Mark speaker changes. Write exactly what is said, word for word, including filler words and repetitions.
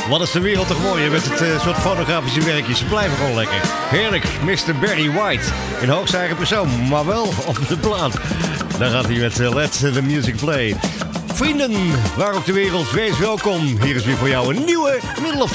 Speaker 1: Wat is de wereld toch mooi met het uh, soort fotografische werkjes. Ze blijven gewoon lekker. Heerlijk, mister Barry White. In hoogste eigen persoon, maar wel op de plaat. Daar gaat hij met uh, Let the Music Play. Vrienden, waar ook de wereld, wees welkom. Hier is weer voor jou een nieuwe Middle of